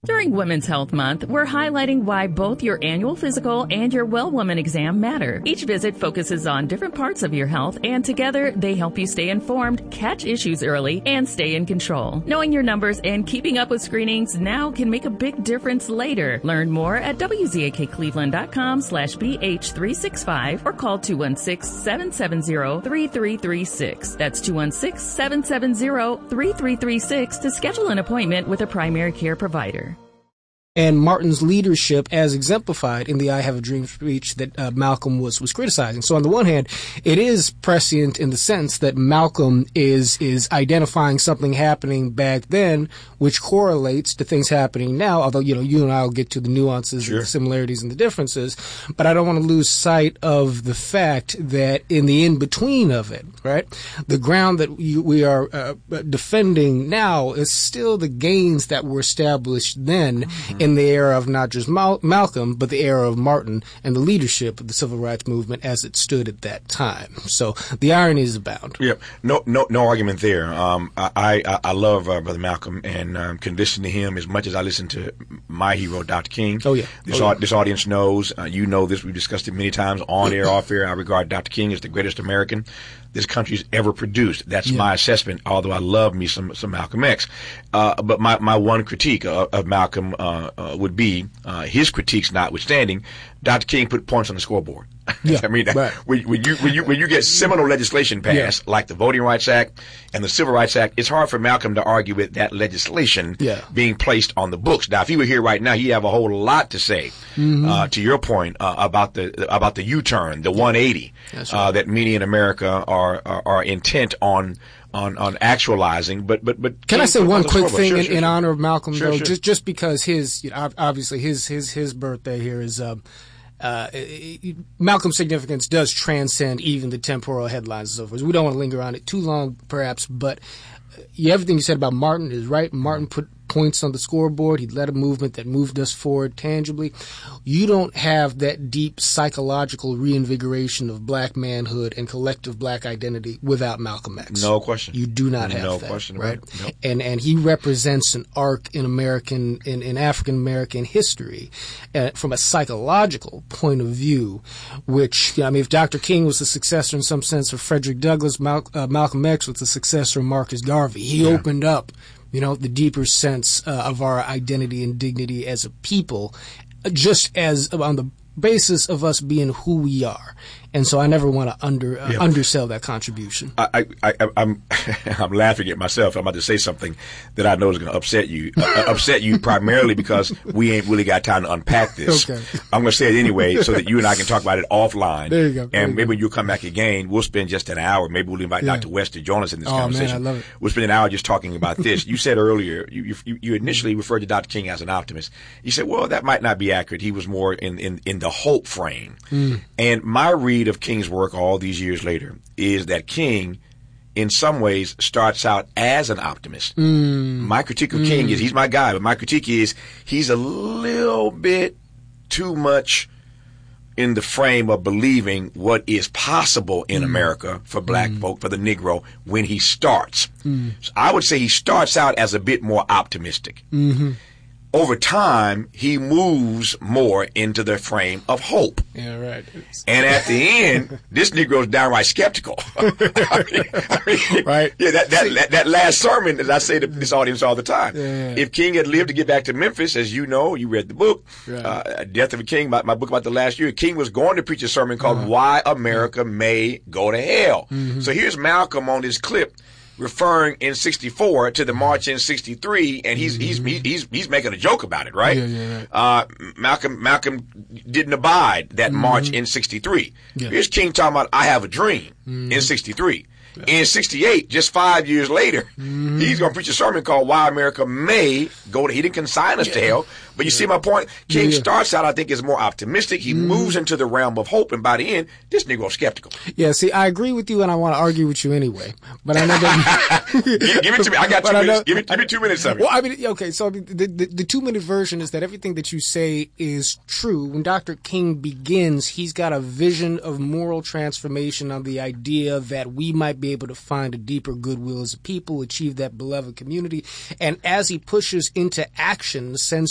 During Women's Health Month, we're highlighting why both your annual physical and your Well Woman exam matter. Each visit focuses on different parts of your health, and together they help you stay informed, catch issues early, and stay in control. Knowing your numbers and keeping up with screenings now can make a big difference later. Learn more at wzaccleveland.com/BH365 or call 216-770-3336. That's 216-770-3336 to schedule an appointment with a primary care provider. And Martin's leadership as exemplified in the I Have a Dream speech that Malcolm was criticizing. So on the one hand, it is prescient in the sense that Malcolm is identifying something happening back then which correlates to things happening now, although, you and I will get to the nuances and the similarities and the differences. But I don't want to lose sight of the fact that in the in-between of it, right, the ground that we are defending now is still the gains that were established then in the era of not just Malcolm, but the era of Martin and the leadership of the civil rights movement as it stood at that time. So the ironies abound. Yeah, no argument there. I love Brother Malcolm and can listen to him as much as I listen to my hero, Dr. King. Oh yeah. This audience knows. You know this. We've discussed it many times on air, off air. I regard Dr. King as the greatest American this country's ever produced. That's my assessment, although I love me some Malcolm X. But my one critique of Malcolm would be, his critiques notwithstanding, Dr. King put points on the scoreboard. Yeah, I mean, right. when you get seminal legislation passed, like the Voting Rights Act and the Civil Rights Act, it's hard for Malcolm to argue with that legislation being placed on the books. Now, if he were here right now, he'd have a whole lot to say, to your point, about the U-turn, the 180, that many in America are intent on actualizing, but can I say one quick thing in honor of Malcolm, though? Just because his, obviously his birthday here is, Malcolm's significance does transcend even the temporal headlines and so forth. We don't want to linger on it too long, perhaps, but everything you said about Martin is right. Martin put points on the scoreboard. He led a movement that moved us forward tangibly. You don't have that deep psychological reinvigoration of black manhood and collective black identity without Malcolm X. No question. You do not have that. No question, right? Nope. And he represents an arc in African American history from a psychological point of view, which, if Dr. King was the successor in some sense of Frederick Douglass, Malcolm X was the successor of Marcus Garvey. He opened up the deeper sense of our identity and dignity as a people, just as on the basis of us being who we are. And so I never want to undersell that contribution. I'm laughing at myself. I'm about to say something that I know is going to upset you. Upset you primarily because we ain't really got time to unpack this. Okay. I'm going to say it anyway so that you and I can talk about it offline. There you go. And maybe when you come back again, we'll spend just an hour. Maybe we'll invite Dr. West to join us in this conversation. Man, I love it. We'll spend an hour just talking about this. You said earlier, you initially referred to Dr. King as an optimist. You said, well, that might not be accurate. He was more in the hope frame. And my read of King's work all these years later is that King, in some ways, starts out as an optimist. My critique of King is, he's my guy, but my critique is he's a little bit too much in the frame of believing what is possible in America for black folk, for the Negro, when he starts. So I would say he starts out as a bit more optimistic. Over time, he moves more into the frame of hope. Yeah, right. And at the end, this Negro's downright skeptical. Right. Yeah, that last sermon, as I say to this audience all the time. Yeah. If King had lived to get back to Memphis, as you know, you read the book, right. Death of a King, my book about the last year, King was going to preach a sermon called Why America May Go to Hell. So here's Malcolm on this clip, referring in 64 to the march in 63, and he's making a joke about it, right? Yeah, right. Malcolm didn't abide that march in 63. Yeah. Here's King talking about I Have a Dream in 63. Yeah. In 68, just 5 years later, he's going to preach a sermon called Why America May Go to. He didn't consign us to hell. But you see my point? King starts out, I think, as more optimistic. He moves into the realm of hope, and by the end, this Negro's skeptical. Yeah, see, I agree with you, and I want to argue with you anyway. But I know that give it to me. I got 2 minutes. Give me 2 minutes of it. Well, I mean, okay, so the 2-minute version is that everything that you say is true. When Dr. King begins, he's got a vision of moral transformation on the idea that we might be able to find a deeper goodwill as a people, achieve that beloved community. And as he pushes into action, the sense